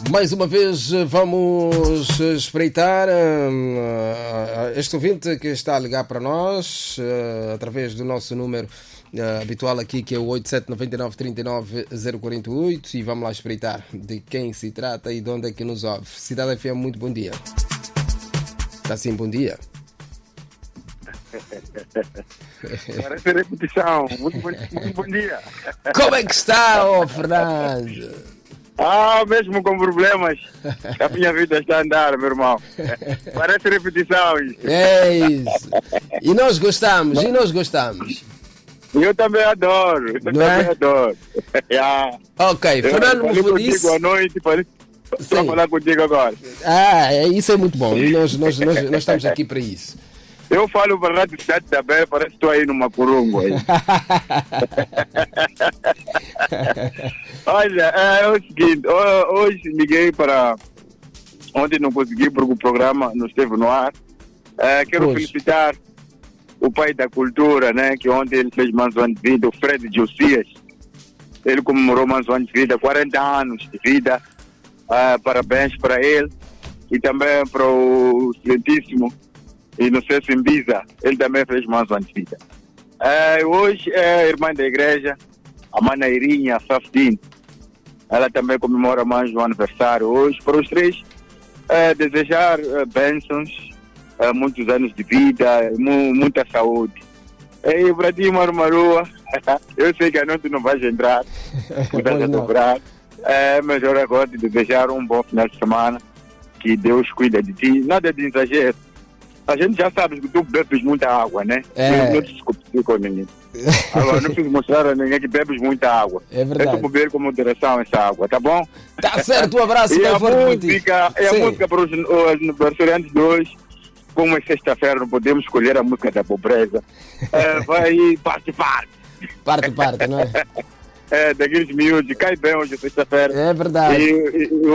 Mais uma vez vamos espreitar este ouvinte que está a ligar para nós através do nosso número habitual aqui, que é o 8799399048, e vamos lá espreitar de quem se trata e de onde é que nos ouve. Cidade FM, muito bom dia. Está sim, bom dia. Parece repetição. Muito bom dia. Como é que está, Fernando? Mesmo com problemas, a minha vida está a andar, meu irmão. Parece repetição. É isso. E nós gostamos. Eu também adoro. Ok, Fernando me disse... à noite, para falar contigo agora. Isso é muito bom. E nós estamos aqui para isso. Eu falo para a Rádio Cidade também, parece que estou aí numa corungo aí. Olha, é o seguinte, hoje liguei para... Ontem não consegui porque o programa não esteve no ar. Quero felicitar o pai da cultura, né? Que ontem ele fez mais um ano de vida, o Fred Josias. Ele comemorou mais um ano de vida, 40 anos de vida. Parabéns para ele. E também para o excelentíssimo Inocêncio Imbiza, ele também fez mais um ano de vida. Hoje é a irmã da igreja, a Manairinha Safdin. Ela também comemora mais um aniversário hoje. Para os três, desejar bênçãos, muitos anos de vida, muita saúde. E para ti, Marmarua, eu sei que a noite não vais entrar, estás a dobrar. Mas eu gosto de desejar um bom final de semana, que Deus cuida de ti, nada de exagero. A gente já sabe que tu bebes muita água, né? Não te desculpe com ninguém. Agora, não preciso mostrar a ninguém que bebes muita água. É verdade. É tu beber com moderação essa água, tá bom? Tá certo, um abraço. E a música para os aniversariantes de hoje, como é sexta-feira, não podemos escolher a música da pobreza. Vai parte. Parte, não é? Daqueles miúdos, cai bem hoje, sexta-feira. É verdade.